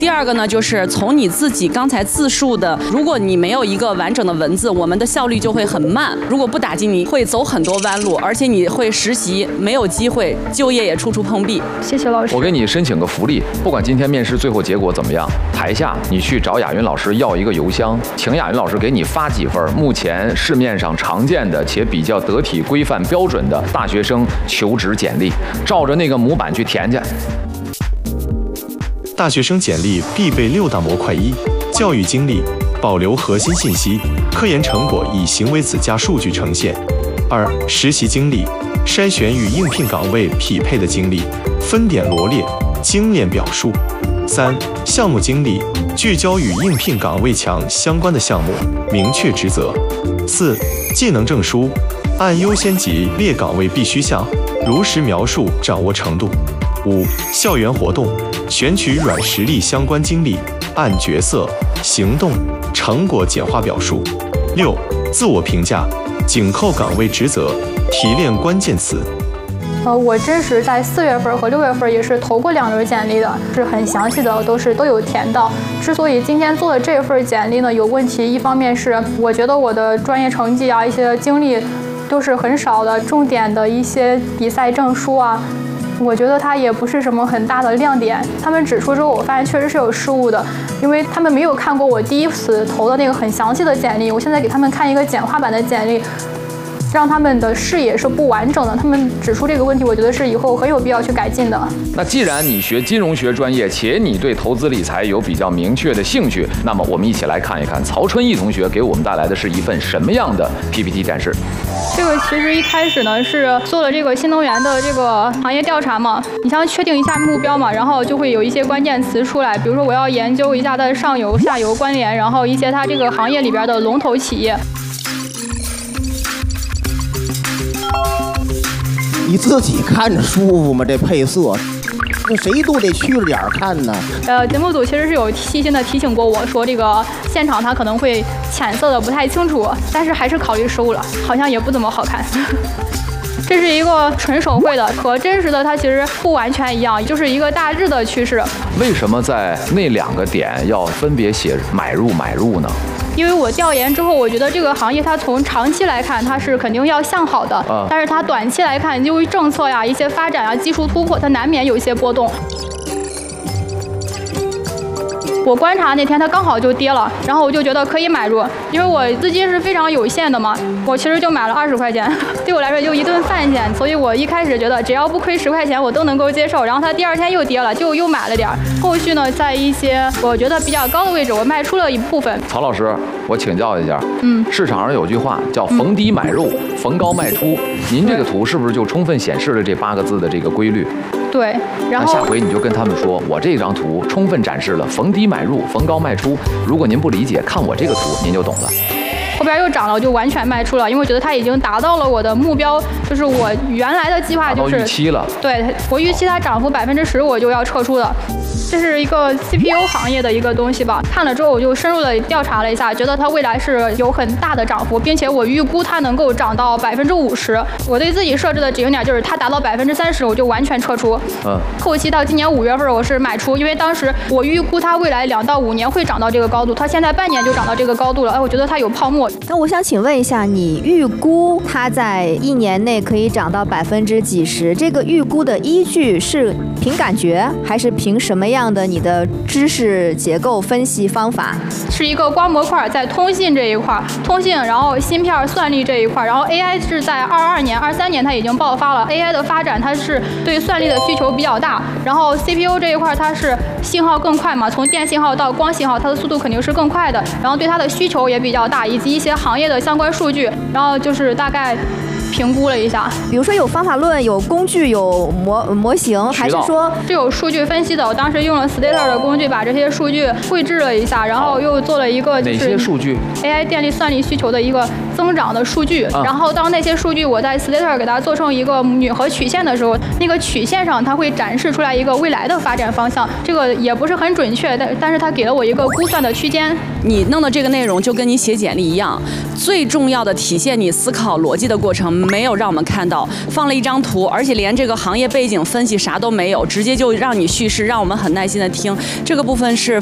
第二个呢，就是从你自己刚才自述的，如果你没有一个完整的文字，我们的效率就会很慢。如果不打击，你会走很多弯路，而且你会实习没有机会，就业也处处碰壁。 谢谢老师。 我给你申请个福利，不管今天面试最后结果怎么样，台下你去找雅云老师要一个邮箱，请雅云老师给你发几份目前市面上常见的且比较得体、规范、标准的大学生求职简历，照着那个模板去填去。 大学生简历必备6大模块：一、教育经历，保留核心信息，科研成果以行为子加数据呈现；二、实习经历，筛选与应聘岗位匹配的经历，分点罗列，精炼表述；三、项目经历，聚焦与应聘岗位强相关的项目，明确职责；四、技能证书，按优先级列岗位必须项，如实描述掌握程度；五、校园活动，选取软实力相关经历，按角色、行动、成果简化表述；六、自我评价，紧扣岗位职责，提炼关键词。 我真实在4月份和6月份也是投过2轮简历的，是很详细的，都有填到。之所以今天做的这份简历呢有问题，一方面是我觉得我的专业成绩啊、一些经历都是很少的，重点的一些比赛证书啊。我觉得它也不是什么很大的亮点。他们指出之后，我发现确实是有失误的，因为他们没有看过我第一次投的那个很详细的简历。我现在给他们看一个简化版的简历，让他们的视野是不完整的。他们指出这个问题，我觉得是以后很有必要去改进的。 那既然你学金融学专业，且你对投资理财有比较明确的兴趣，那么我们一起来看一看曹春义同学给我们带来的是一份什么样的 PPT 展示。 这个其实一开始呢是做了这个新能源的这个行业调查嘛，你想确定一下目标嘛，然后就会有一些关键词出来，比如说我要研究一下它的上游、下游关联，然后一些它这个行业里边的龙头企业。 你自己看着舒服吗？这配色，那谁都得去着点看呢。 节目组其实是有细心的提醒过我说，这个现场它可能会浅色的不太清楚，但是还是考虑失误了，好像也不怎么好看。这是一个纯手绘的，和真实的它其实不完全一样，就是一个大致的趋势。 为什么在那2个点要分别写买入呢？ 因为我调研之后，我觉得这个行业它从长期来看它是肯定要向好的，但是它短期来看，由于政策呀、一些发展啊、技术突破，它难免有一些波动。我观察那天它刚好就跌了，然后我就觉得可以买入，因为我资金是非常有限的嘛，我其实就买了20块钱，对我来说就一顿饭钱，所以我一开始觉得只要不亏10块钱我都能够接受。然后它第2天又跌了，就又买了点儿。后续呢，在一些我觉得比较高的位置，我卖出了一部分。 曹老师，我请教一下，市场上有句话叫逢低买入，逢高卖出，您这个图是不是就充分显示了这8个字的这个规律？ 对，然后那下回你就跟他们说，我这张图充分展示了逢低买入、逢高卖出。如果您不理解，看我这个图您就懂了。 后边又涨了，我就完全卖出了，因为我觉得它已经达到了我的目标，就是我原来的计划就是达到预期了。 对，我预期它涨幅10%，我就要撤出了。这是一个 CPU 行业的一个东西吧，看了之后我就深入的调查了一下，觉得它未来是有很大的涨幅，并且我预估它能够涨到50%。我对自己设置的止盈点就是它达到30%，我就完全撤出。后期到今年5月份我是买出，因为当时我预估它未来2到5年会涨到这个高度，它现在半年就涨到这个高度了，我觉得它有泡沫。 那我想请问一下，你预估它在1年内可以涨到几十%，这个预估的依据是凭感觉，还是凭什么样的你的知识结构分析方法？ 是一个光模块在通信这一块，通信，然后芯片算力这一块，然后 AI 是在22年、23年它已经爆发了 ，AI 的发展它是对算力的需求比较大，然后 CPU 这一块它是信号更快嘛，从电信号到光信号，它的速度肯定是更快的，然后对它的需求也比较大，以及一些行业的相关数据，然后就是大概评估了一下， 比如说有方法论、有工具、有模型，还是说是有数据分析的？我当时用了 Stater 的工具，把这些数据绘制了一下，然后又做了一个就是哪些数据 AI 电力算力需求的一个增长的数据，然后当那些数据我在 Slater 给它做成一个拟合曲线的时候，那个曲线上它会展示出来一个未来的发展方向。这个也不是很准确，但是它给了我一个估算的区间。 你弄的这个内容就跟你写简历一样，最重要的体现你思考逻辑的过程没有让我们看到，放了一张图，而且连这个行业背景分析啥都没有，直接就让你叙事，让我们很耐心的听。这个部分是